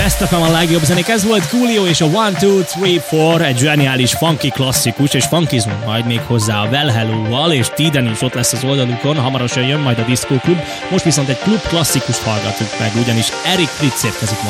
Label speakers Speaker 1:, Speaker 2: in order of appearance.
Speaker 1: Best of a legjobb zenék, ez volt Coolio és a 1, 2, 3, 4, egy zseniális funky klasszikus, és funkizmunk majd még hozzá a Well Hello-val, és Tiden is ott lesz az oldalukon, hamarosan jön majd a Disco Klub, most viszont egy klub klasszikust hallgatunk meg, ugyanis Eric Prydz érkezik